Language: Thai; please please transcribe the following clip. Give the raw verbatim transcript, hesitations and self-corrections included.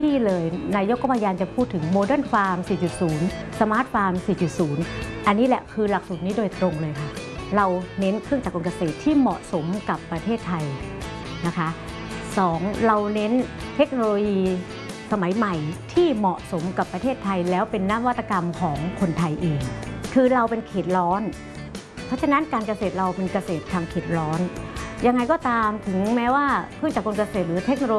ที่เลยนายกก็พยายามจะพูดถึง Modern Farm สี่จุดศูนย์ Smart Farm สี่จุดศูนย์ อันนี้แหละคือหลักสูตรนี้โดยตรงเลยค่ะเราเน้นเครื่องจักรกลเกษตรที่เหมาะสมกับประเทศไทยนะคะสองเราเน้นเทคโนโลยีสมัยใหม่ที่เหมาะสมกับประเทศไทยแล้วเป็นนวัตกรรมของคนไทยเองคือเราเป็นเขตร้อนเพราะฉะนั้นการเกษตรเราเป็นเกษตรทางเขตร้อนยังไงก็ตามถึงแม้ว่าพืชจากกลเกษตรหรือเทคโนโล